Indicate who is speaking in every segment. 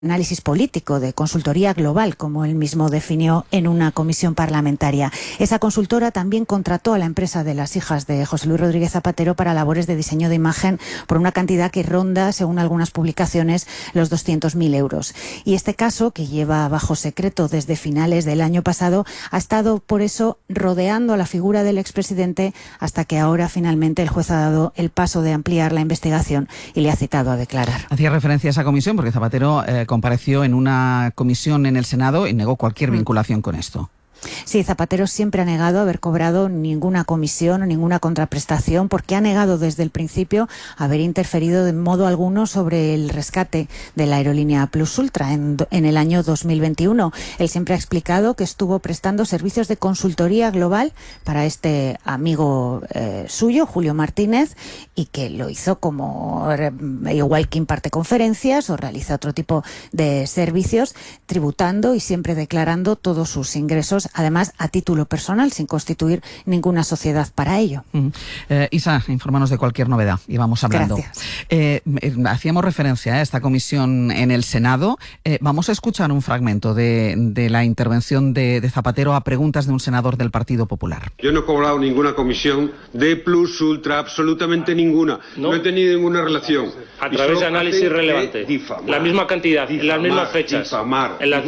Speaker 1: análisis político, de consultoría global, como él mismo definió en una comisión parlamentaria. Esa consultora también contrató a la empresa de las hijas de José Luis Rodríguez Zapatero para labores de diseño de imagen por una cantidad que ronda, según algunas publicaciones, los 200.000 euros. Y este caso, que lleva bajo secreto desde finales del año pasado, ha estado por eso rodeando a la figura del expresidente hasta que ahora finalmente el juez ha dado el paso de ampliar la investigación y le ha citado a declarar.
Speaker 2: Hacía referencia a esa comisión porque Zapatero compareció en una comisión en el Senado y negó cualquier vinculación con esto.
Speaker 1: Sí, Zapatero siempre ha negado haber cobrado ninguna comisión o ninguna contraprestación, porque ha negado desde el principio haber interferido de modo alguno sobre el rescate de la aerolínea Plus Ultra en el año 2021. Él siempre ha explicado que estuvo prestando servicios de consultoría global para este amigo suyo, Julio Martínez, y que lo hizo como igual que imparte conferencias o realiza otro tipo de servicios, tributando y siempre declarando todos sus ingresos, además a título personal, sin constituir ninguna sociedad para ello.
Speaker 2: Isa, infórmanos de cualquier novedad y vamos hablando. Hacíamos referencia a esta comisión en el Senado. Vamos a escuchar un fragmento de la intervención de Zapatero a preguntas de un senador del Partido Popular.
Speaker 3: Yo no he cobrado ninguna comisión de Plus Ultra, absolutamente ninguna. No he tenido ninguna relación.
Speaker 4: A través de análisis relevante. La misma cantidad, en las mismas fechas. En las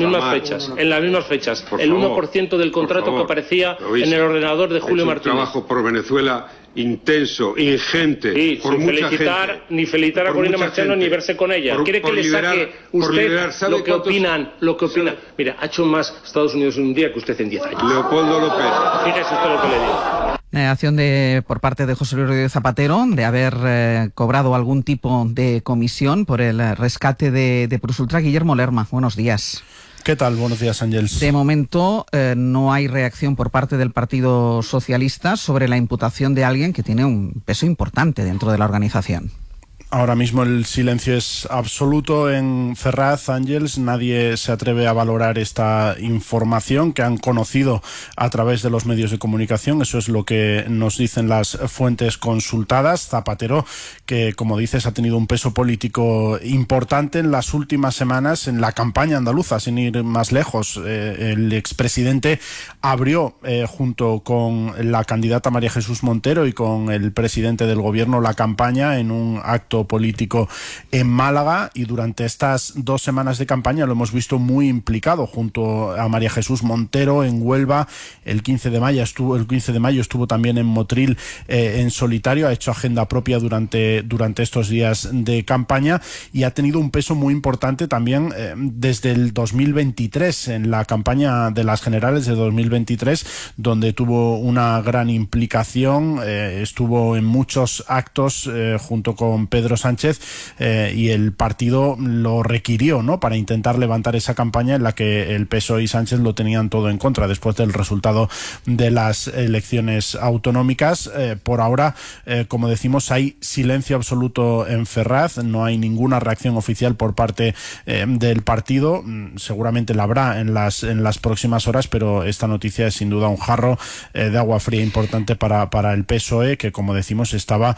Speaker 4: mismas fechas. El 1% del contrato que aparecía en el ordenador de Julio Martínez.
Speaker 3: Un trabajo por Venezuela intenso, ingente,
Speaker 4: sí,
Speaker 3: por
Speaker 4: sin
Speaker 3: mucha
Speaker 4: felicitar,
Speaker 3: gente.
Speaker 4: Ni felicitar a Corina Marciano ni verse con ella. ¿Quiere que le saque usted lo que opinan? Mira, ha hecho más Estados Unidos en un día que usted en 10 años.
Speaker 3: Leopoldo López.
Speaker 4: Fíjese usted lo que le digo.
Speaker 2: Negación por parte de José Luis Rodríguez Zapatero de haber cobrado algún tipo de comisión por el rescate de Plus Ultra. Guillermo Lerma, buenos días.
Speaker 5: ¿Qué tal? Buenos días, Ángels.
Speaker 2: De momento no hay reacción por parte del Partido Socialista sobre la imputación de alguien que tiene un peso importante dentro de la organización.
Speaker 5: Ahora mismo el silencio es absoluto en Ferraz, Ángels. Nadie se atreve a valorar esta información que han conocido a través de los medios de comunicación. Eso es lo que nos dicen las fuentes consultadas. Zapatero, que como dices ha tenido un peso político importante en las últimas semanas en la campaña andaluza, sin ir más lejos. El expresidente abrió junto con la candidata María Jesús Montero y con el presidente del gobierno la campaña en un acto político en Málaga, y durante estas 2 semanas de campaña lo hemos visto muy implicado junto a María Jesús Montero en Huelva. El 15 de mayo estuvo también en Motril en solitario. Ha hecho agenda propia durante estos días de campaña y ha tenido un peso muy importante también desde el 2023, en la campaña de las generales de 2023, donde tuvo una gran implicación. Estuvo en muchos actos junto con Pedro Sánchez y el partido lo requirió, ¿no?, para intentar levantar esa campaña en la que el PSOE y Sánchez lo tenían todo en contra después del resultado de las elecciones autonómicas. Por ahora, como decimos, hay silencio absoluto en Ferraz. No hay ninguna reacción oficial por parte del partido. Seguramente la habrá en las próximas horas, pero esta noticia es sin duda un jarro de agua fría importante para el PSOE, que como decimos estaba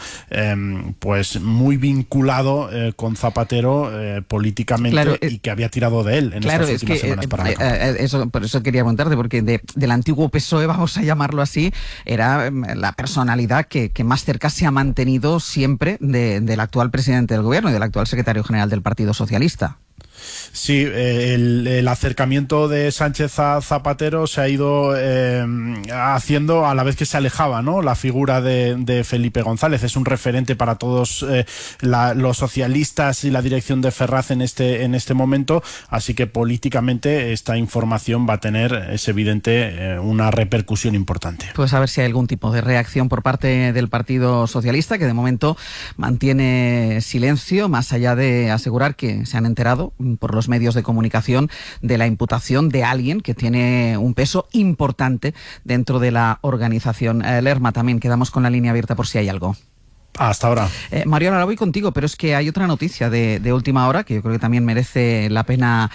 Speaker 5: pues muy vinculado con Zapatero políticamente, claro, y que había tirado de él en estas últimas semanas para la campaña. Por eso quería preguntarte, porque del antiguo PSOE, vamos a llamarlo así, era la personalidad que más cerca se ha mantenido siempre del actual presidente del gobierno y del actual secretario general del Partido Socialista. Sí, el acercamiento de Sánchez a Zapatero se ha ido haciendo a la vez que se alejaba, ¿no?, la figura de Felipe González. Es un referente para todos los socialistas y la dirección de Ferraz en este momento, así que políticamente esta información va a tener, es evidente, una repercusión importante. Pues a ver si hay algún tipo de reacción por parte del Partido Socialista, que de momento mantiene silencio, más allá de asegurar que se han enterado por los medios de comunicación de la imputación de alguien que tiene un peso importante dentro de la organización. Lerma, también quedamos con la línea abierta por si hay algo. Hasta ahora. Mario, ahora voy contigo, pero es que hay otra noticia de última hora que yo creo que también merece la pena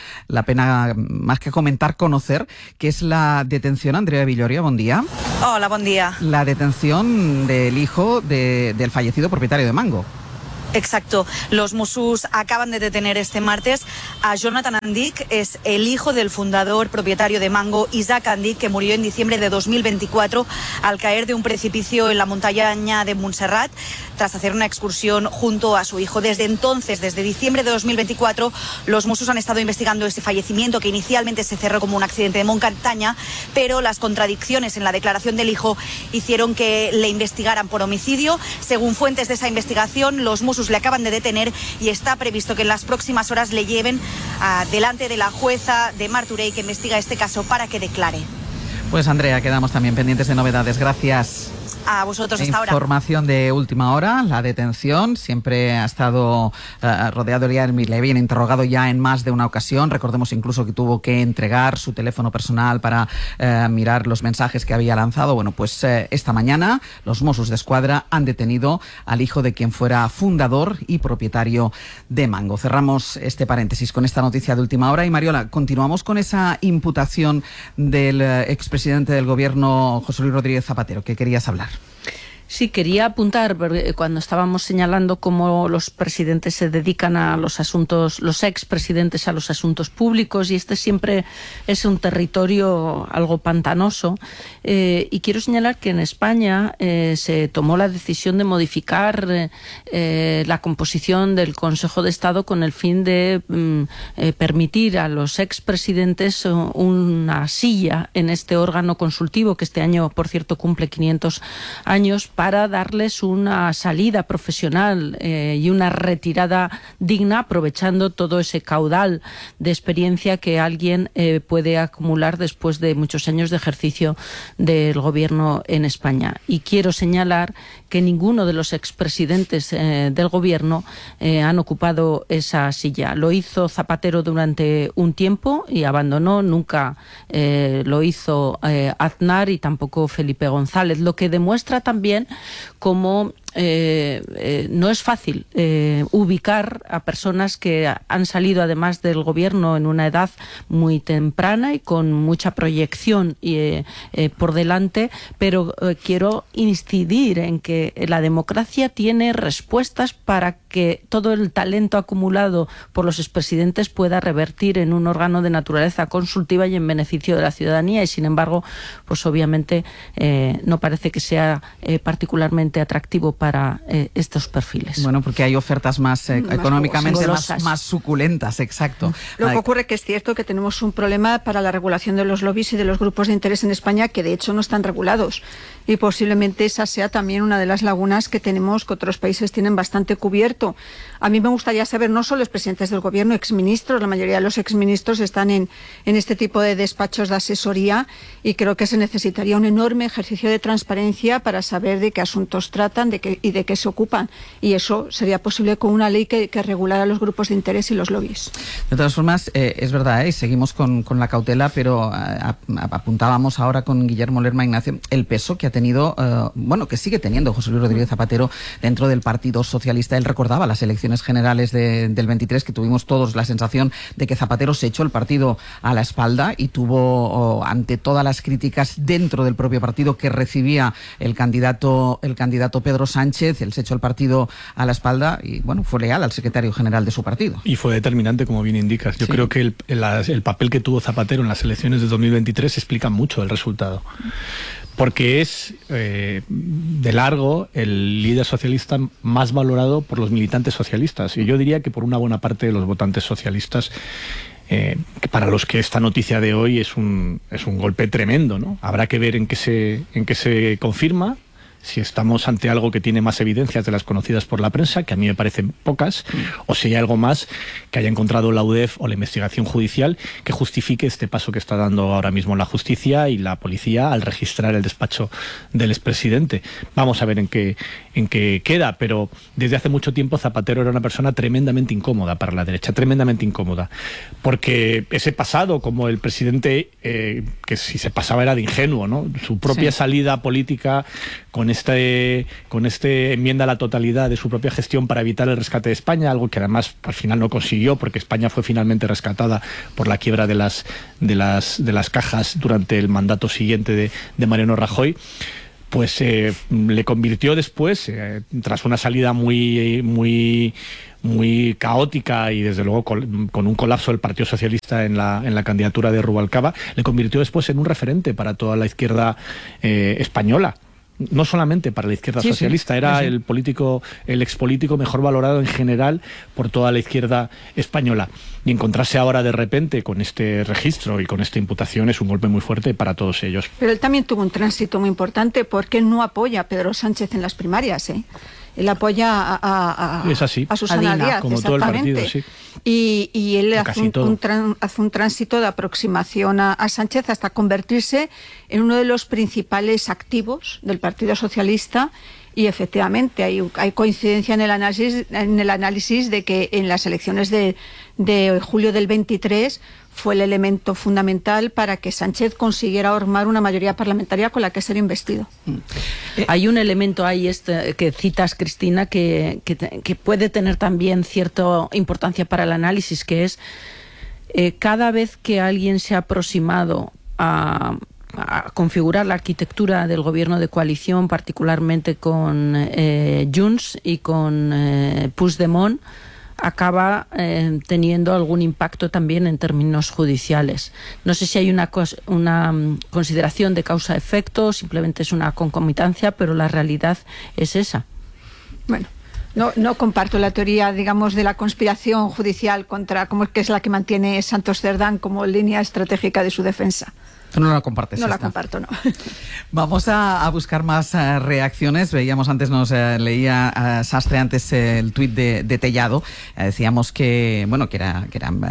Speaker 5: más que comentar, conocer, que es la detención. Andrea Villoria, buen día.
Speaker 6: Hola, buen día.
Speaker 2: La detención del hijo del fallecido propietario de Mango.
Speaker 6: Exacto. Los Mossos acaban de detener este martes a Jonathan Andic, es el hijo del fundador propietario de Mango, Isaac Andic, que murió en diciembre de 2024 al caer de un precipicio en la montaña de Montserrat tras hacer una excursión junto a su hijo. Desde entonces, desde diciembre de 2024, los Mossos han estado investigando este fallecimiento, que inicialmente se cerró como un accidente de montaña, pero las contradicciones en la declaración del hijo hicieron que le investigaran por homicidio. Según fuentes de esa investigación, los Mossos le acaban de detener y está previsto que en las próximas horas le lleven delante de la jueza de Martorell, que investiga este caso, para que declare.
Speaker 2: Pues Andrea, quedamos también pendientes de novedades. Gracias.
Speaker 6: A vosotros, hasta ahora.
Speaker 2: Información de última hora, la detención siempre ha estado rodeado, le viene interrogado ya en más de una ocasión. Recordemos incluso que tuvo que entregar su teléfono personal para mirar los mensajes que había lanzado. Bueno, pues esta mañana los Mossos d'Esquadra han detenido al hijo de quien fuera fundador y propietario de Mango. Cerramos este paréntesis con esta noticia de última hora. Y Mariola, continuamos con esa imputación del expresidente del gobierno, José Luis Rodríguez Zapatero, que querías hablar.
Speaker 7: Sí, quería apuntar, cuando estábamos señalando cómo los presidentes se dedican a los asuntos, los expresidentes a los asuntos públicos, y este siempre es un territorio algo pantanoso, y quiero señalar que en España se tomó la decisión de modificar la composición del Consejo de Estado con el fin de permitir a los expresidentes una silla en este órgano consultivo, que este año, por cierto, cumple 500 años, para darles una salida profesional y una retirada digna, aprovechando todo ese caudal de experiencia que alguien puede acumular después de muchos años de ejercicio del gobierno en España. Y quiero señalar que ninguno de los expresidentes del gobierno han ocupado esa silla. Lo hizo Zapatero durante un tiempo y abandonó, nunca lo hizo Aznar y tampoco Felipe González, lo que demuestra también cómo no es fácil ubicar a personas que han salido además del gobierno en una edad muy temprana y con mucha proyección por delante, pero quiero incidir en que la democracia tiene respuestas para que todo el talento acumulado por los expresidentes pueda revertir en un órgano de naturaleza consultiva y en beneficio de la ciudadanía, y sin embargo, pues obviamente no parece que sea particularmente atractivo para estos perfiles.
Speaker 2: Bueno, porque hay ofertas más económicamente más suculentas, exacto.
Speaker 8: Lo que ocurre que es cierto que tenemos un problema para la regulación de los lobbies y de los grupos de interés en España, que de hecho no están regulados, y posiblemente esa sea también una de las lagunas que tenemos, que otros países tienen bastante cubierto. A mí me gustaría saber, no solo los presidentes del gobierno, exministros, la mayoría de los exministros están en este tipo de despachos de asesoría, y creo que se necesitaría un enorme ejercicio de transparencia para saber de qué asuntos tratan y de qué se ocupan, y eso sería posible con una ley que regulara los grupos de interés y los lobbies.
Speaker 2: De todas formas, es verdad, y seguimos con la cautela, pero apuntábamos ahora con Guillermo Lerma Ignacio el peso que ha tenido, que sigue teniendo José Luis Rodríguez Zapatero dentro del Partido Socialista. Él recordaba las elecciones generales del 23, que tuvimos todos la sensación de que Zapatero se echó el partido a la espalda y tuvo, ante todas las críticas dentro del propio partido que recibía el candidato Pedro Sánchez, él se echó el partido a la espalda y fue leal al secretario general de su partido.
Speaker 9: Y fue determinante, como bien indicas. Yo creo que el papel que tuvo Zapatero en las elecciones de 2023 explica mucho el resultado. Porque es, de largo, el líder socialista más valorado por los militantes socialistas. Y yo diría que por una buena parte de los votantes socialistas, que para los que esta noticia de hoy es un golpe tremendo, ¿no? Habrá que ver en qué se confirma, si estamos ante algo que tiene más evidencias de las conocidas por la prensa, que a mí me parecen pocas, o si hay algo más que haya encontrado la UDEF o la investigación judicial que justifique este paso que está dando ahora mismo la justicia y la policía al registrar el despacho del expresidente. Vamos a ver en qué queda, pero desde hace mucho tiempo Zapatero era una persona tremendamente incómoda para la derecha, tremendamente incómoda, porque ese pasado como el presidente, que si se pasaba era de ingenuo, ¿no? Su propia salida política con este enmienda a la totalidad de su propia gestión para evitar el rescate de España, algo que además al final no consiguió, porque España fue finalmente rescatada por la quiebra de las cajas durante el mandato siguiente de Mariano Rajoy. pues le convirtió después, tras una salida muy caótica y desde luego con un colapso del Partido Socialista en la candidatura de Rubalcaba, le convirtió después en un referente para toda la izquierda española. No solamente para la izquierda socialista, era el expolítico mejor valorado en general por toda la izquierda española. Y encontrarse ahora de repente con este registro y con esta imputación es un golpe muy fuerte para todos ellos.
Speaker 8: Pero él también tuvo un tránsito muy importante porque él no apoya a Pedro Sánchez en las primarias, ¿eh? Él apoya a Susana Díaz,
Speaker 9: como todo el partido, sí.
Speaker 8: Y él hace un tránsito de aproximación a Sánchez hasta convertirse en uno de los principales activos del Partido Socialista. Y efectivamente hay coincidencia en el análisis de que en las elecciones de julio del 23 fue el elemento fundamental para que Sánchez consiguiera armar una mayoría parlamentaria con la que ser investido.
Speaker 7: Hay un elemento ahí que citas, Cristina, que puede tener también cierta importancia para el análisis, que es cada vez que alguien se ha aproximado a configurar la arquitectura del gobierno de coalición, particularmente con Junts y con Puigdemont, acaba teniendo algún impacto también en términos judiciales. No sé si hay una consideración de causa-efecto, simplemente es una concomitancia, pero la realidad es esa.
Speaker 8: Bueno, no comparto la teoría, digamos, de la conspiración judicial que es la que mantiene Santos Cerdán como línea estratégica de su defensa.
Speaker 2: Tú no la compartes.
Speaker 8: No la comparto, no.
Speaker 2: Vamos a buscar más reacciones. Veíamos antes, nos leía Sastre antes el tuit de Tellado. Decíamos que era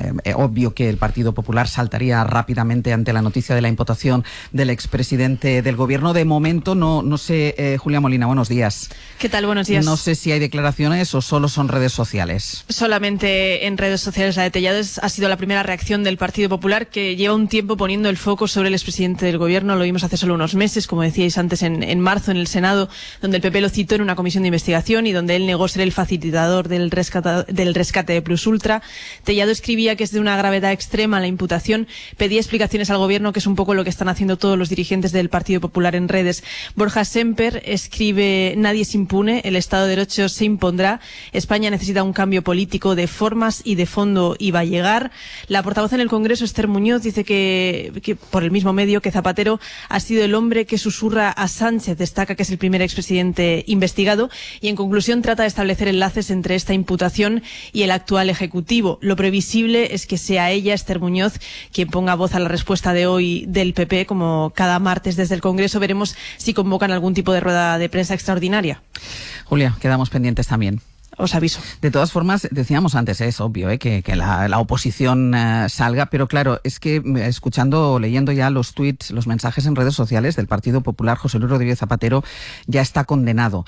Speaker 2: obvio que el Partido Popular saltaría rápidamente ante la noticia de la imputación del expresidente del gobierno. De momento, no sé, Julia Molina, buenos días.
Speaker 10: ¿Qué tal? Buenos días.
Speaker 2: No sé si hay declaraciones o solo son redes sociales.
Speaker 10: Solamente en redes sociales la de Tellado ha sido la primera reacción del Partido Popular, que lleva un tiempo poniendo el foco sobre el expresidente del gobierno. Lo vimos hace solo unos meses, como decíais antes, en marzo en el Senado, donde el PP lo citó en una comisión de investigación y donde él negó ser el facilitador del rescate de Plus Ultra. Tellado escribía que es de una gravedad extrema la imputación, pedía explicaciones al gobierno, que es un poco lo que están haciendo todos los dirigentes del Partido Popular en redes. Borja Semper escribe: nadie es impune, el Estado de Derecho se impondrá, España necesita un cambio político de formas y de fondo, y va a llegar. La portavoz en el Congreso, Esther Muñoz, dice que por el mismo medio, que Zapatero ha sido el hombre que susurra a Sánchez, destaca que es el primer expresidente investigado, y en conclusión trata de establecer enlaces entre esta imputación y el actual Ejecutivo. Lo previsible es que sea ella, Esther Muñoz, quien ponga voz a la respuesta de hoy del PP, como cada martes desde el Congreso. Veremos si convocan algún tipo de rueda de prensa extraordinaria.
Speaker 2: Julia, quedamos pendientes también.
Speaker 10: Os aviso.
Speaker 2: De todas formas, decíamos antes, es obvio que la oposición salga, pero claro, es que leyendo ya los tweets, los mensajes en redes sociales del Partido Popular, José Luis Rodríguez Zapatero ya está condenado.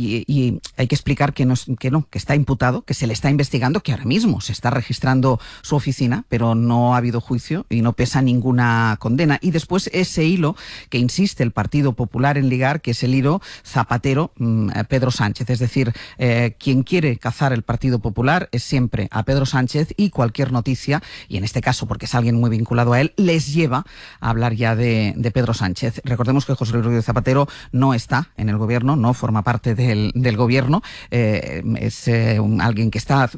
Speaker 2: Y hay que explicar que está imputado, que se le está investigando, que ahora mismo se está registrando su oficina, pero no ha habido juicio y no pesa ninguna condena. Y después ese hilo que insiste el Partido Popular en ligar, que es el hilo Zapatero-Pedro Sánchez. Es decir, quien quiere cazar el Partido Popular es siempre a Pedro Sánchez, y cualquier noticia, y en este caso porque es alguien muy vinculado a él, les lleva a hablar ya de Pedro Sánchez. Recordemos que José Luis Rodríguez Zapatero no está en el gobierno, no forma parte del gobierno, es alguien que está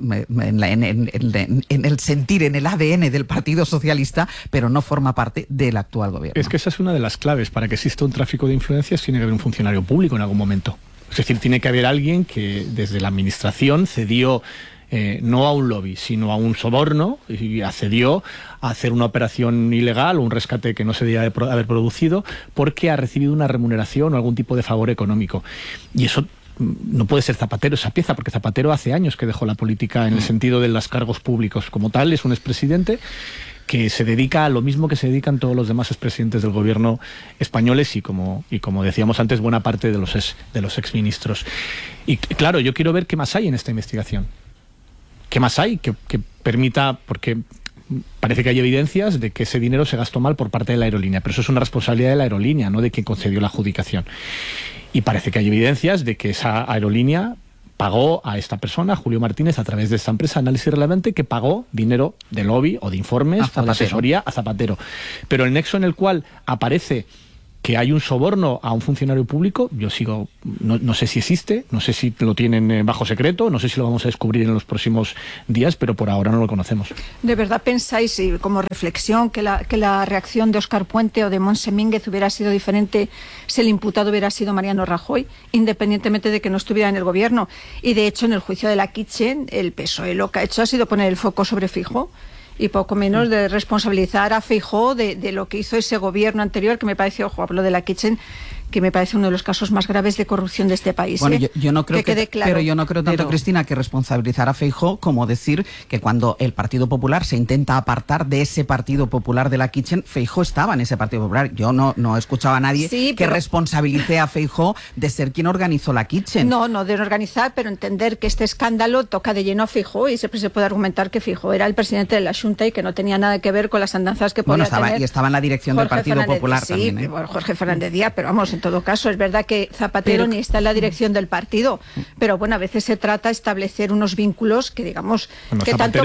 Speaker 2: en el sentir, en el ADN del Partido Socialista, pero no forma parte del actual gobierno.
Speaker 9: Es que esa es una de las claves. Para que exista un tráfico de influencias tiene que haber un funcionario público en algún momento. Es decir, tiene que haber alguien que desde la administración cedió no a un lobby, sino a un soborno, y accedió a hacer una operación ilegal o un rescate que no se debía haber producido porque ha recibido una remuneración o algún tipo de favor económico. Y eso no puede ser Zapatero, esa pieza, porque Zapatero hace años que dejó la política en el sentido de los cargos públicos. Como tal, es un expresidente que se dedica a lo mismo que se dedican todos los demás expresidentes del gobierno españoles y como decíamos antes, buena parte de los exministros. Y claro, yo quiero ver qué más hay en esta investigación. ¿Qué más hay que permita? Porque parece que hay evidencias de que ese dinero se gastó mal por parte de la aerolínea, pero eso es una responsabilidad de la aerolínea, no de quien concedió la adjudicación. Y parece que hay evidencias de que esa aerolínea pagó a esta persona, Julio Martínez, a través de esta empresa Análisis Relevante, que pagó dinero de lobby o de informes o de asesoría a Zapatero. Pero el nexo en el cual aparece que hay un soborno a un funcionario público, yo sigo, no sé si existe, no sé si lo tienen bajo secreto, no sé si lo vamos a descubrir en los próximos días, pero por ahora no lo conocemos.
Speaker 8: ¿De verdad pensáis, y como reflexión, que la reacción de Óscar Puente o de Montse Mínguez hubiera sido diferente si el imputado hubiera sido Mariano Rajoy, independientemente de que no estuviera en el gobierno? Y de hecho, en el juicio de la Kitchen, el PSOE lo que ha hecho ha sido poner el foco sobre Feijóo, y poco menos de responsabilizar a Feijóo de lo que hizo ese gobierno anterior, que me parece, ojo, hablo de la Kitchen, que me parece uno de los casos más graves de corrupción de este país.
Speaker 2: Bueno, yo no creo
Speaker 8: quede claro.
Speaker 2: Pero yo no creo tanto, Cristina, que responsabilizar a Feijóo como decir que cuando el Partido Popular se intenta apartar de ese Partido Popular de la Kitchen, Feijóo estaba en ese Partido Popular. Yo no he escuchado a nadie que responsabilice a Feijóo de ser quien organizó la Kitchen.
Speaker 8: No de organizar, pero entender que este escándalo toca de lleno a Feijóo, y siempre se puede argumentar que Feijóo era el presidente de la Xunta y que no tenía nada que ver con las andanzas que podía tener.
Speaker 2: Y estaba en la dirección del Partido Popular también.
Speaker 8: Sí, bueno, Jorge Fernández Díaz, pero vamos, en todo caso, es verdad que Zapatero ni está en la dirección del partido, pero bueno, a veces se trata de establecer unos vínculos que, digamos, que tanto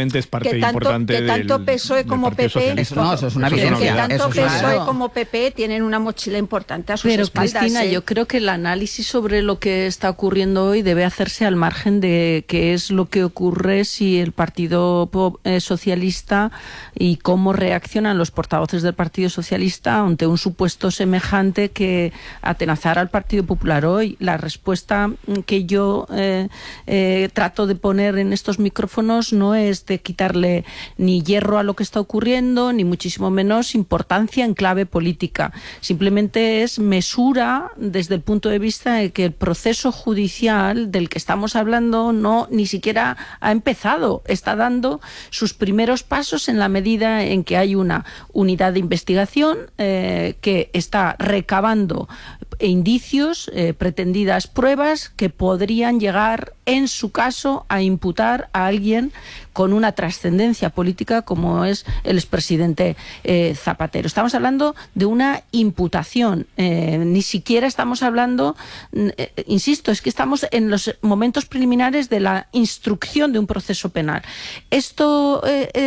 Speaker 8: PSOE como PP,
Speaker 2: eso es una evidencia.
Speaker 8: Que tanto PSOE como PP tienen una mochila importante a sus espaldas.
Speaker 7: Pero Cristina, yo creo que el análisis sobre lo que está ocurriendo hoy debe hacerse al margen de qué es lo que ocurre si el Partido Socialista y cómo reaccionan los portavoces del Partido Socialista ante un supuesto semejante que atenazar al Partido Popular hoy. La respuesta que yo trato de poner en estos micrófonos no es de quitarle ni hierro a lo que está ocurriendo, ni muchísimo menos importancia en clave política. Simplemente es mesura desde el punto de vista de que el proceso judicial del que estamos hablando ni siquiera ha empezado. Está dando sus primeros pasos en la medida en que hay una unidad de investigación que está recabando indicios, pretendidas pruebas que podrían llegar, en su caso, a imputar a alguien con una trascendencia política como es el expresidente Zapatero. Estamos hablando de una imputación, ni siquiera estamos hablando, insisto, es que estamos en los momentos preliminares de la instrucción de un proceso penal. ¿Esto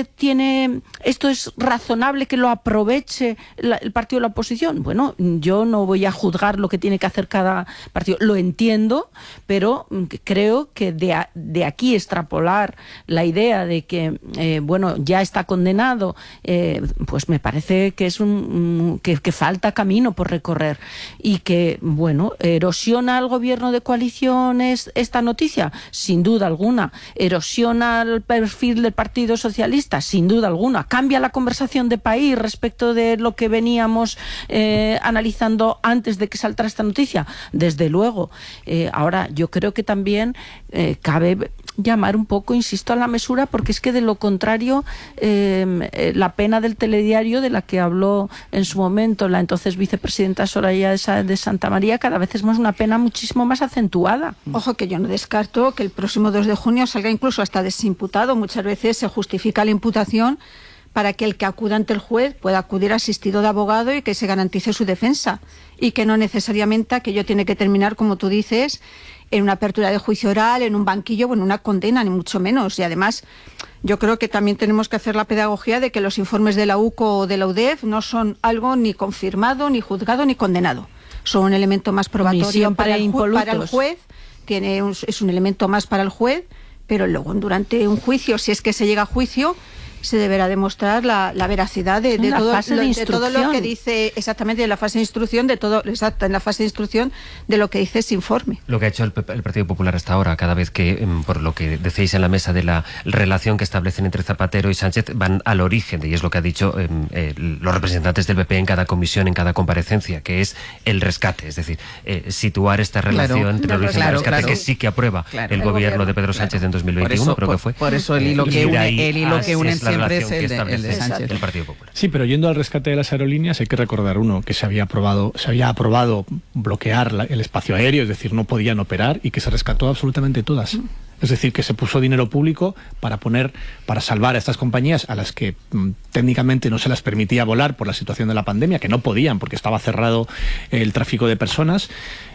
Speaker 7: es razonable que lo aproveche el partido de la oposición? Bueno, yo no voy a juzgar lo que tiene que hacer cada partido, lo entiendo, pero creo que de aquí extrapolar la idea de que ya está condenado, pues me parece que es que falta camino por recorrer, y que erosiona al gobierno de coalición esta noticia, sin duda alguna. Erosiona el perfil del Partido Socialista, sin duda alguna. Cambia la conversación de país respecto de lo que veníamos analizando antes de que saltara esta noticia, desde luego. Ahora, yo creo que también cabe llamar un poco, insisto, a la mesura, porque es que de lo contrario la pena del telediario, de la que habló en su momento la entonces vicepresidenta Soraya de Santa María, cada vez es más una pena muchísimo más acentuada.
Speaker 8: Ojo, que yo no descarto que el próximo 2 de junio salga incluso hasta desimputado. Muchas veces se justifica la imputación para que el que acuda ante el juez pueda acudir asistido de abogado y que se garantice su defensa, y que no necesariamente aquello tiene que terminar, como tú dices, en una apertura de juicio oral, en un banquillo o en una condena, ni mucho menos. Y además, yo creo que también tenemos que hacer la pedagogía de que los informes de la UCO o de la UDEF no son algo ni confirmado, ni juzgado, ni condenado. Son un elemento más probatorio para el juez, es un elemento más para el juez, pero luego durante un juicio, si es que se llega a juicio, se deberá demostrar la veracidad de todo lo que dice, exactamente, en la fase de instrucción, en la fase de instrucción de lo que dice ese informe.
Speaker 11: Lo que ha hecho el Partido Popular hasta ahora, cada vez que, por lo que decís en la mesa de la relación que establecen entre Zapatero y Sánchez, van al origen, y es lo que ha dicho los representantes del PP en cada comisión, en cada comparecencia, que es el rescate, es decir, situar esta relación entre el origen y el rescate, que sí que aprueba el gobierno de Pedro Sánchez en 2021, creo que fue.
Speaker 2: Por eso el hilo que une siempre es el de Sánchez.
Speaker 11: El Partido Popular.
Speaker 9: Sí, pero yendo al rescate de las aerolíneas, hay que recordar que se había aprobado bloquear el espacio aéreo, es decir, no podían operar, y que se rescató absolutamente todas. Es decir, que se puso dinero público para salvar a estas compañías a las que técnicamente no se las permitía volar por la situación de la pandemia, que no podían porque estaba cerrado el tráfico de personas.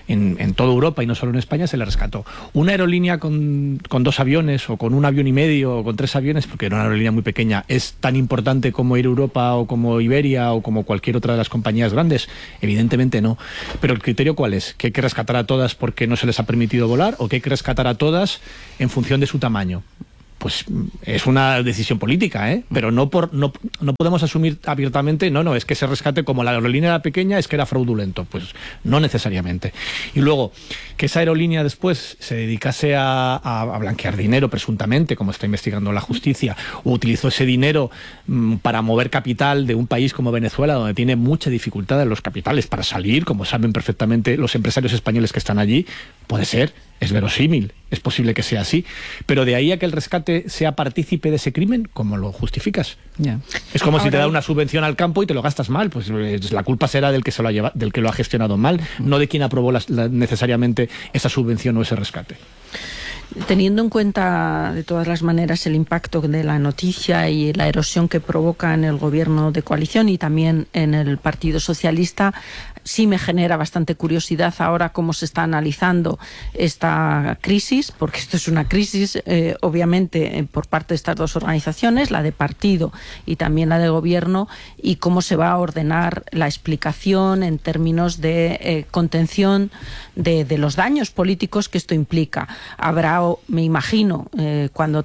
Speaker 9: en toda Europa y no solo en España, se le rescató. Una aerolínea con 2 aviones o con 1 avión y medio o con 3 aviones, porque era una aerolínea muy pequeña, ¿es tan importante como Air Europa o como Iberia o como cualquier otra de las compañías grandes? Evidentemente no. Pero ¿el criterio cuál es? ¿Que hay que rescatar a todas porque no se les ha permitido volar o que hay que rescatar a todas en función de su tamaño? Pues es una decisión política, pero no podemos asumir abiertamente, no, es que se rescate como la aerolínea era pequeña, es que era fraudulento. Pues no necesariamente. Y luego, que esa aerolínea después se dedicase a blanquear dinero, presuntamente, como está investigando la justicia, o utilizó ese dinero para mover capital de un país como Venezuela, donde tiene mucha dificultad en los capitales para salir, como saben perfectamente los empresarios españoles que están allí, puede ser. Es verosímil, es posible que sea así, pero de ahí a que el rescate sea partícipe de ese crimen, ¿cómo lo justificas?
Speaker 2: Yeah.
Speaker 9: Es como si te da una subvención al campo y te lo gastas mal, pues la culpa será del que del que lo ha gestionado mal, no de quien aprobó necesariamente esa subvención o ese rescate.
Speaker 7: Teniendo en cuenta, de todas las maneras, el impacto de la noticia y la erosión que provoca en el gobierno de coalición y también en el Partido Socialista, sí me genera bastante curiosidad ahora cómo se está analizando esta crisis, porque esto es una crisis, obviamente, por parte de estas dos organizaciones, la de partido y también la de gobierno, y cómo se va a ordenar la explicación en términos de contención de los daños políticos que esto implica. Habrá, me imagino, cuando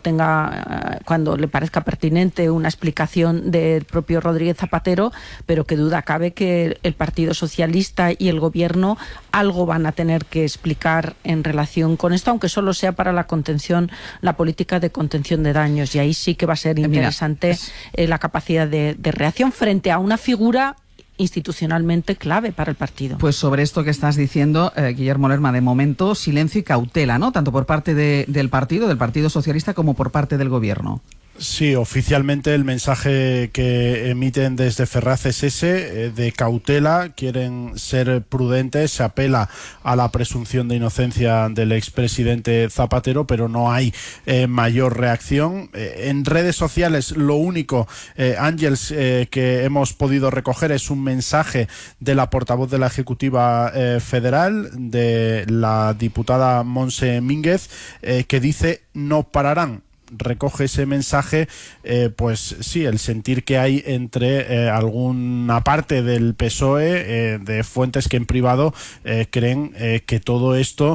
Speaker 7: le parezca pertinente, una explicación del propio Rodríguez Zapatero, pero que duda cabe que el Partido Socialista y el Gobierno algo van a tener que explicar en relación con esto, aunque solo sea para la política de contención de daños. Y ahí sí que va a ser interesante la capacidad de reacción frente a una figura institucionalmente clave para el partido.
Speaker 2: Pues sobre esto que estás diciendo, Guillermo Lerma, de momento silencio y cautela, ¿no? Tanto por parte del Partido Socialista, como por parte del Gobierno.
Speaker 5: Sí, oficialmente el mensaje que emiten desde Ferraz es ese, de cautela, quieren ser prudentes, se apela a la presunción de inocencia del expresidente Zapatero, pero no hay mayor reacción. En redes sociales lo único, Ángels, que hemos podido recoger es un mensaje de la portavoz de la Ejecutiva Federal, de la diputada Montse Mínguez, que dice: no pararán. Recoge ese mensaje, pues sí, el sentir que hay entre alguna parte del PSOE, de fuentes que en privado creen que todo esto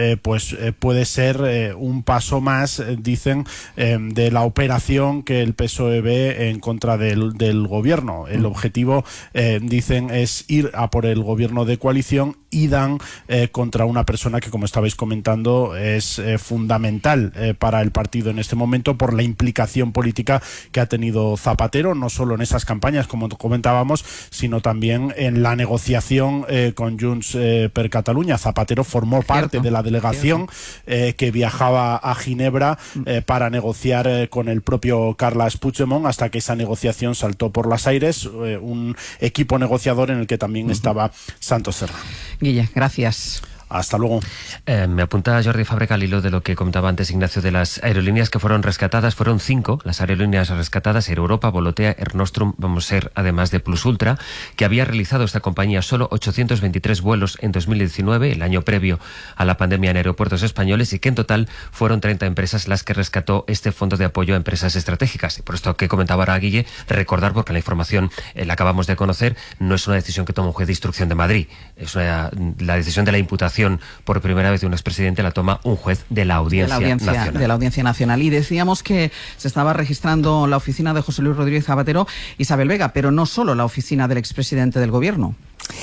Speaker 5: puede ser un paso más, dicen, de la operación que el PSOE ve en contra del gobierno. El objetivo, dicen, es ir a por el gobierno de coalición y dan contra una persona que, como estabais comentando, es fundamental para el partido en este momento, por la implicación política que ha tenido Zapatero, no solo en esas campañas, como comentábamos, sino también en la negociación con Junts per Catalunya. Zapatero formó parte de la delegación que viajaba a Ginebra para negociar con el propio Carles Puigdemont, hasta que esa negociación saltó por los aires, un equipo negociador en el que también estaba Santos Serra.
Speaker 2: Guille, gracias.
Speaker 5: Hasta luego.
Speaker 11: Me apunta Jordi Fàbrega al hilo de lo que comentaba antes Ignacio de las aerolíneas que fueron rescatadas. Fueron 5 las aerolíneas rescatadas: Air Europa, Volotea, Air Nostrum, Vamos Air, además de Plus Ultra, que había realizado esta compañía solo 823 vuelos en 2019, el año previo a la pandemia, en aeropuertos españoles, y que en total fueron 30 empresas las que rescató este fondo de apoyo a empresas estratégicas. Y por esto que comentaba ahora Guille, recordar, porque la información la acabamos de conocer, no es una decisión que toma un juez de instrucción de Madrid, es la decisión de la imputación por primera vez de un expresidente la toma un juez de la Audiencia Nacional.
Speaker 2: De la Audiencia Nacional. Y decíamos que se estaba registrando la oficina de José Luis Rodríguez Zapatero, Isabel Vega, pero no solo la oficina del expresidente del Gobierno.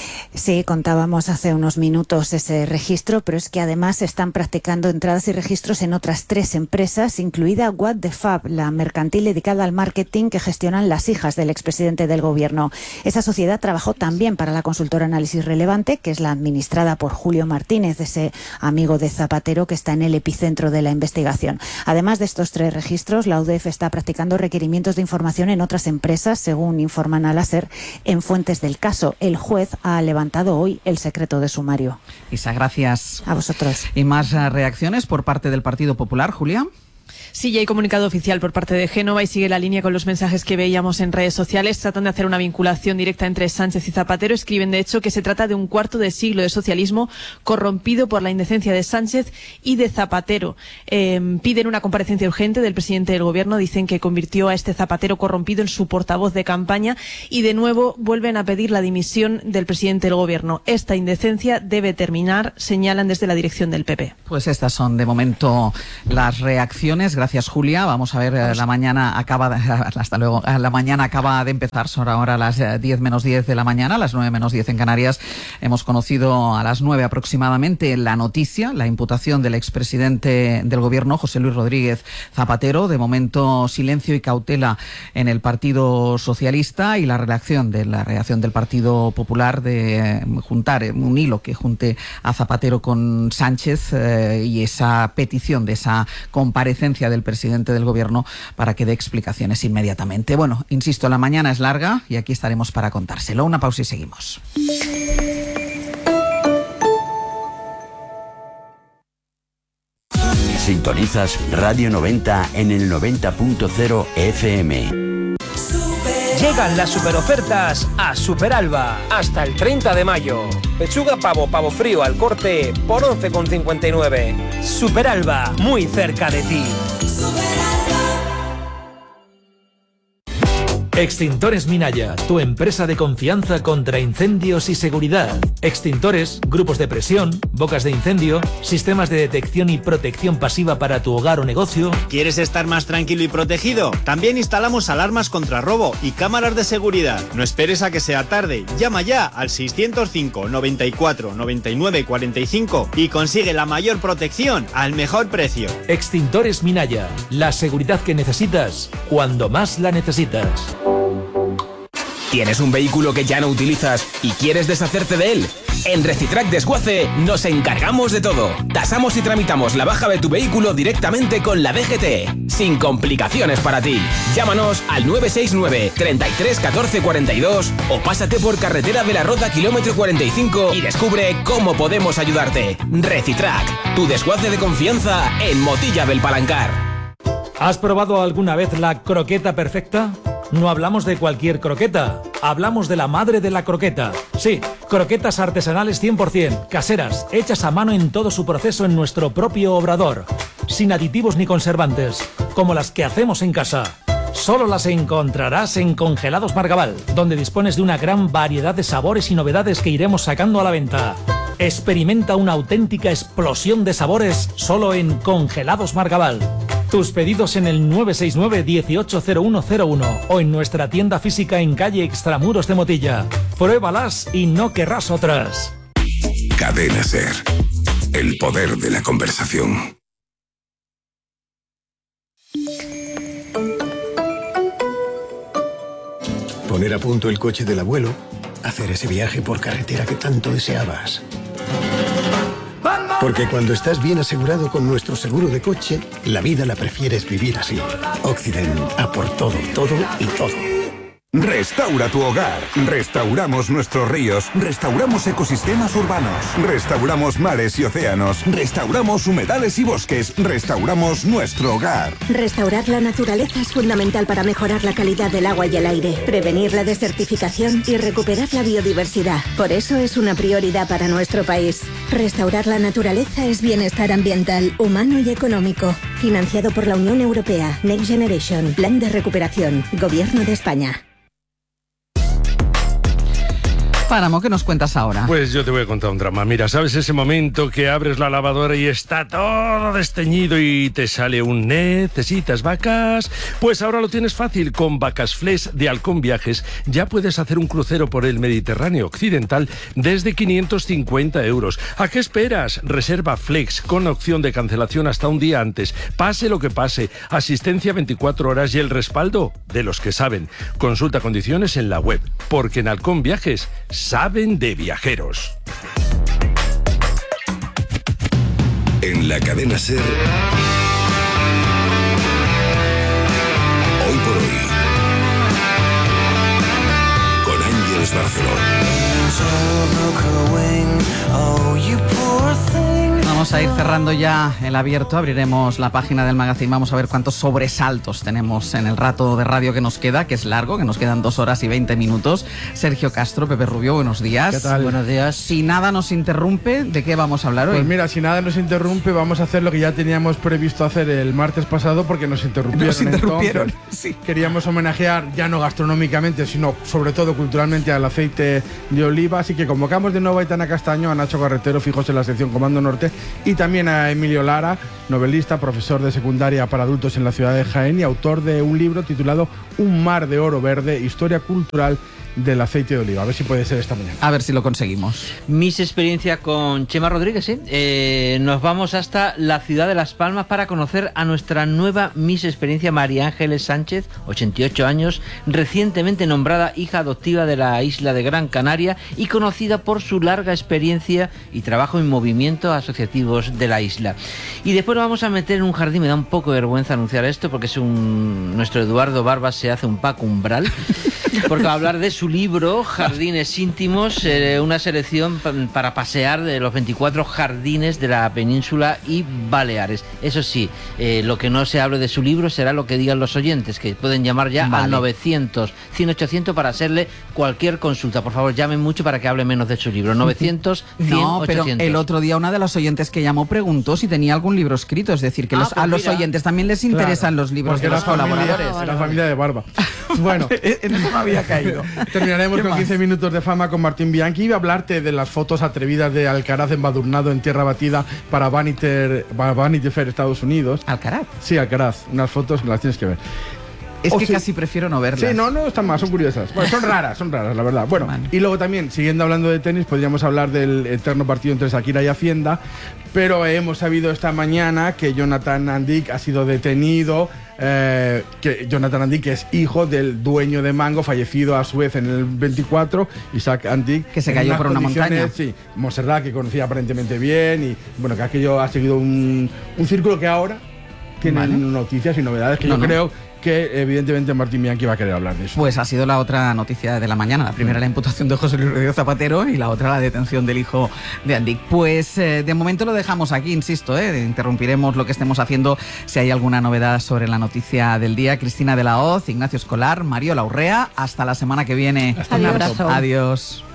Speaker 1: Sí, contábamos hace unos minutos ese registro, pero es que además se están practicando entradas y registros en otras 3 empresas, incluida What the Fab, la mercantil dedicada al marketing que gestionan las hijas del expresidente del Gobierno. Esa sociedad trabajó también para la consultora Análisis Relevante, que es la administrada por Julio Martínez, ese amigo de Zapatero que está en el epicentro de la investigación. Además de estos 3 registros, la UDEF está practicando requerimientos de información en otras empresas, según informan a la SER en fuentes del caso. El juez ha levantado hoy el secreto de sumario.
Speaker 2: Isa, gracias.
Speaker 1: A vosotros.
Speaker 2: ¿Y más reacciones por parte del Partido Popular, Julia?
Speaker 10: Sí, ya hay comunicado oficial por parte de Génova y sigue la línea con los mensajes que veíamos en redes sociales. Tratan de hacer una vinculación directa entre Sánchez y Zapatero. Escriben, de hecho, que se trata de un cuarto de siglo de socialismo corrompido por la indecencia de Sánchez y de Zapatero. Piden una comparecencia urgente del presidente del Gobierno. Dicen que convirtió a este Zapatero corrompido en su portavoz de campaña y de nuevo vuelven a pedir la dimisión del presidente del Gobierno. Esta indecencia debe terminar, señalan desde la dirección del PP.
Speaker 2: Pues estas son de momento las reacciones. Gracias, Julia. Vamos a ver, la mañana acaba hasta luego. La mañana acaba de empezar, son ahora las 10 menos 10 de la mañana, las 9 menos 10 en Canarias. Hemos conocido a las 9 aproximadamente la noticia, la imputación del expresidente del Gobierno, José Luis Rodríguez Zapatero. De momento, silencio y cautela en el Partido Socialista, y la reacción del Partido Popular de juntar un hilo que junte a Zapatero con Sánchez, y esa petición de esa comparecencia del presidente del Gobierno para que dé explicaciones inmediatamente. Bueno, insisto, la mañana es larga y aquí estaremos para contárselo. Una pausa y seguimos.
Speaker 12: Sintonizas Radio 90 en el 90.0 FM.
Speaker 13: Llegan las superofertas a Superalba. Hasta el 30 de mayo. Pechuga pavo frío al corte por 11,59. Superalba, muy cerca de ti.
Speaker 14: Extintores Minaya, tu empresa de confianza contra incendios y seguridad. Extintores, grupos de presión, bocas de incendio, sistemas de detección y protección pasiva para tu hogar o negocio.
Speaker 15: ¿Quieres estar más tranquilo y protegido? También instalamos alarmas contra robo y cámaras de seguridad. No esperes a que sea tarde. Llama ya al 605 94 99 45 y consigue la mayor protección al mejor precio.
Speaker 14: Extintores Minaya, la seguridad que necesitas cuando más la necesitas.
Speaker 16: ¿Tienes un vehículo que ya no utilizas y quieres deshacerte de él? En Recitrac Desguace nos encargamos de todo. Tasamos y tramitamos la baja de tu vehículo directamente con la DGT, sin complicaciones para ti. Llámanos al 969 33 14 42 o pásate por Carretera de la Roda kilómetro 45 y descubre cómo podemos ayudarte. Recitrac, tu desguace de confianza en Motilla del Palancar.
Speaker 14: ¿Has probado alguna vez la croqueta perfecta? No hablamos de cualquier croqueta, hablamos de la madre de la croqueta. Sí, croquetas artesanales 100%, caseras, hechas a mano en todo su proceso en nuestro propio obrador, sin aditivos ni conservantes, como las que hacemos en casa. Solo las encontrarás en Congelados Margabal, donde dispones de una gran variedad de sabores y novedades que iremos sacando a la venta. Experimenta una auténtica explosión de sabores solo en Congelados Margabal. Tus pedidos en el 969 180101 o en nuestra tienda física en calle Extramuros de Motilla. Pruébalas y no querrás otras.
Speaker 17: Cadena SER. El poder de la conversación.
Speaker 18: Poner a punto el coche del abuelo, hacer ese viaje por carretera que tanto deseabas. Porque cuando estás bien asegurado con nuestro seguro de coche, la vida la prefieres vivir así. Occident, a por todo, todo y todo.
Speaker 17: Restaura tu hogar. Restauramos nuestros ríos. Restauramos ecosistemas urbanos. Restauramos mares y océanos. Restauramos humedales y bosques. Restauramos nuestro hogar.
Speaker 19: Restaurar la naturaleza es fundamental para mejorar la calidad del agua y el aire, prevenir la desertificación y recuperar la biodiversidad. Por eso es una prioridad para nuestro país. Restaurar la naturaleza es bienestar ambiental, humano y económico. Financiado por la Unión Europea. Next Generation. Plan de recuperación. Gobierno de España.
Speaker 2: Páramo, ¿qué nos cuentas ahora?
Speaker 20: Pues yo te voy a contar un drama. Mira, ¿sabes ese momento que abres la lavadora y está todo desteñido y te sale un necesitas vacas? Pues ahora lo tienes fácil. Con Vacas Flex de Halcón Viajes ya puedes hacer un crucero por el Mediterráneo occidental desde 550 euros. ¿A qué esperas? Reserva Flex con opción de cancelación hasta un día antes. Pase lo que pase. Asistencia 24 horas y el respaldo de los que saben. Consulta condiciones en la web, porque en Halcón Viajes saben de viajeros.
Speaker 17: En la cadena SER, hoy por hoy, con Ángeles Barceló.
Speaker 2: Vamos a ir cerrando ya el abierto, abriremos la página del magazine, vamos a ver cuántos sobresaltos tenemos en el rato de radio que nos queda, que es largo, que nos quedan 2 horas y 20 minutos. Sergio Castro, Pepe Rubio, buenos días.
Speaker 21: ¿Qué tal? Buenos días.
Speaker 2: Si nada nos interrumpe, ¿de qué vamos a hablar hoy?
Speaker 21: Pues mira, si nada nos interrumpe, vamos a hacer lo que ya teníamos previsto hacer el martes pasado porque nos interrumpieron.
Speaker 2: Sí.
Speaker 21: Queríamos homenajear, ya no gastronómicamente, sino sobre todo culturalmente, al aceite de oliva, así que convocamos de nuevo a Aitana Castaño, a Nacho Carretero, fijos en la sección Comando Norte, y también a Emilio Lara, novelista, profesor de secundaria para adultos en la ciudad de Jaén y autor de un libro titulado Un mar de oro verde, historia cultural del aceite de oliva. A ver si puede ser esta mañana.
Speaker 2: A ver si lo conseguimos.
Speaker 21: Mis experiencias con Chema Rodríguez, ¿sí? Nos vamos hasta la ciudad de Las Palmas para conocer a nuestra nueva Miss Experiencia, María Ángeles Sánchez, 88 años, recientemente nombrada hija adoptiva de la isla de Gran Canaria y conocida por su larga experiencia y trabajo en movimientos asociativos de la isla. Y después nos vamos a meter en un jardín, me da un poco de vergüenza anunciar esto porque nuestro Eduardo Barbas se hace un pack umbral, porque va a hablar de su libro Jardines íntimos, una selección para pasear de los 24 jardines de la península y Baleares. Eso sí, lo que no se hable de su libro será lo que digan los oyentes, que pueden llamar ya al 900 100 800 para hacerle cualquier consulta. Por favor, llamen mucho para que hable menos de su libro. 900 100 800.
Speaker 2: Pero el otro día una de las oyentes que llamó preguntó si tenía algún libro escrito, es decir, que a los oyentes también les interesan los libros de los colaboradores.
Speaker 21: La familia de Barba. Bueno,
Speaker 2: en eso no había caído.
Speaker 21: Terminaremos con 15 minutos de fama con Martín Bianchi. Iba a hablarte de las fotos atrevidas de Alcaraz embadurnado en tierra batida para Vanity Fair Estados Unidos.
Speaker 2: ¿Alcaraz?
Speaker 21: Sí, Alcaraz. Unas fotos que las tienes que ver.
Speaker 2: Es que casi prefiero no verlas.
Speaker 21: Sí, no están mal, son curiosas. Bueno, son raras, la verdad. Bueno, y luego también, siguiendo hablando de tenis, podríamos hablar del eterno partido entre Shakira y Hacienda, pero hemos sabido esta mañana que Jonathan Andic ha sido detenido, que Jonathan Andic es hijo del dueño de Mango, fallecido a su vez en el 24, Isaac Andic.
Speaker 2: Que se cayó por una montaña.
Speaker 21: Sí, Montserrat, que conocía aparentemente bien, y bueno, que aquello ha seguido un círculo que ahora tiene noticias y novedades que yo creo que evidentemente Martín Bianchi va a querer hablar de eso.
Speaker 2: Pues ha sido la otra noticia de la mañana. La primera la imputación de José Luis Rodríguez Zapatero y la otra la detención del hijo de Andic. Pues de momento lo dejamos aquí, insisto, interrumpiremos lo que estemos haciendo si hay alguna novedad sobre la noticia del día. Cristina de la Hoz, Ignacio Escolar, Mario Laurrea, hasta la semana que viene.
Speaker 21: Un abrazo.
Speaker 2: Adiós.